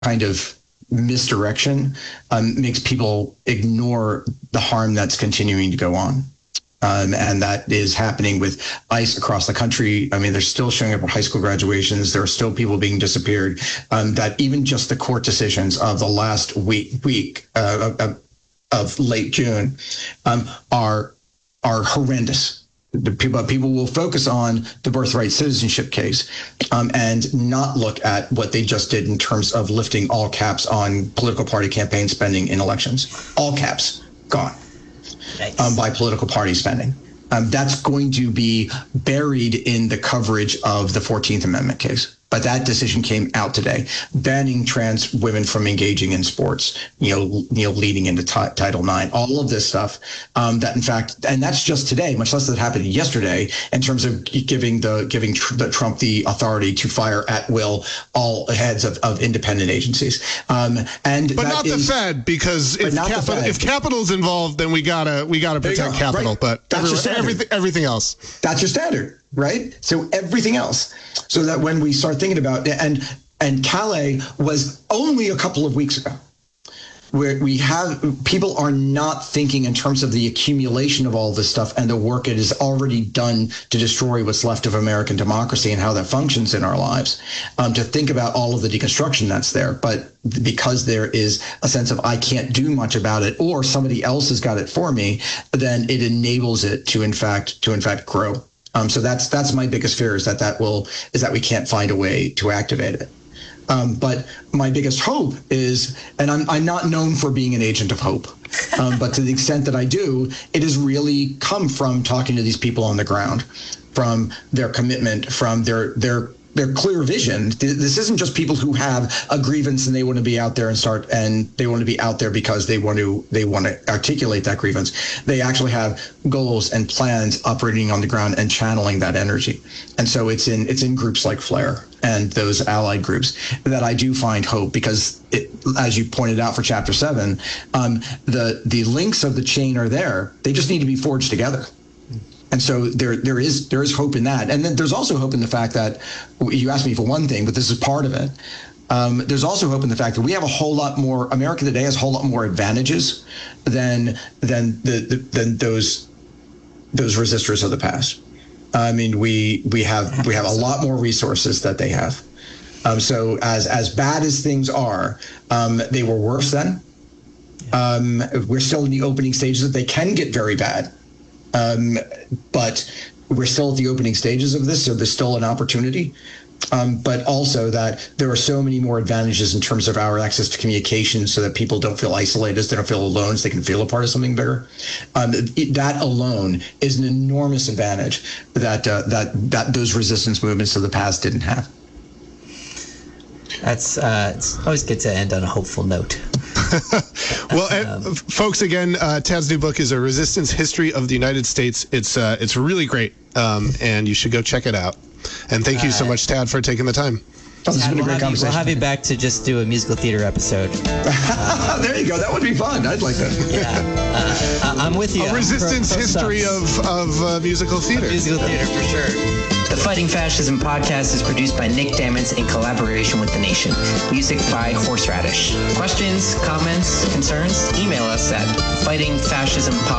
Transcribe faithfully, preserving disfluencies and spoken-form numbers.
kind of misdirection um, makes people ignore the harm that's continuing to go on. Um, and that is happening with ICE across the country. I mean, they're still showing up at high school graduations. There are still people being disappeared. Um, that even just the court decisions of the last week, week uh, of, of late June um, are are horrendous. The people, people will focus on the birthright citizenship case um, and not look at what they just did in terms of lifting all caps on political party campaign spending in elections. All caps gone. Nice. Um, by political party spending. Um, that's going to be buried in the coverage of the fourteenth Amendment case. But that decision came out today, banning trans women from engaging in sports, you know, you know, leading into t- Title nine, all of this stuff um, that, in fact, and that's just today, much less that happened yesterday, in terms of giving the giving tr- the Trump the authority to fire at will all heads of, of independent agencies. Um, and but not is, the Fed, because if, Cap- if Capitol's involved, then we gotta we gotta protect Capitol. Right. But that's every, everything everything else. That's your standard. Right? So everything else. So that when we start thinking about, and and Calais was only a couple of weeks ago, where we have, people are not thinking in terms of the accumulation of all this stuff and the work it has already done to destroy what's left of American democracy and how that functions in our lives, um, to think about all of the deconstruction that's there. But because there is a sense of I can't do much about it, or somebody else has got it for me, then it enables it to, in fact, to in fact grow. Um, so that's that's my biggest fear, is that that will is that we can't find a way to activate it. Um, but my biggest hope is, and I'm I'm not known for being an agent of hope, um, but to the extent that I do, it has really come from talking to these people on the ground, from their commitment, from their their their clear vision. This isn't just people who have a grievance and they want to be out there and start, and they want to be out there because they want to they want to articulate that grievance. They actually have goals and plans operating on the ground and channeling that energy. And so it's in it's in groups like Flare and those allied groups that I do find hope, because it, as you pointed out for chapter seven, um, the the links of the chain are there. They just need to be forged together. And so there, there is there is hope in that. And then there's also hope in the fact that, you asked me for one thing, but this is part of it. Um, there's also hope in the fact that we have a whole lot more, America today has a whole lot more advantages than than the, the than those those resistors of the past. I mean, we we have we have a lot more resources that they have. Um, so as as bad as things are, um, they were worse then. Um, we're still in the opening stages. They can get very bad. Um, but we're still at the opening stages of this, so there's still an opportunity. Um, but also that there are so many more advantages in terms of our access to communication, so that people don't feel isolated, they don't feel alone, so they can feel a part of something bigger. Um, it, that alone is an enormous advantage that uh, that that those resistance movements of the past didn't have. That's uh, it's always good to end on a hopeful note. Well, um, folks, again, uh, Tad's new book is A Resistance History of the United States. It's uh, it's really great, um, and you should go check it out. And thank you uh, so much, Tad, for taking the time. Oh, this has been a we'll great conversation. You, we'll have you back to just do a musical theater episode. Uh, there you go. That would be fun. I'd like that. Yeah, uh, I'm with you. A resistance pro, pro history of, of uh, musical theater. Musical theater, for sure. The Fighting Fascism podcast is produced by Nick Damons in collaboration with The Nation. Music by Horseradish. Questions, comments, concerns? Email us at fighting fascism pod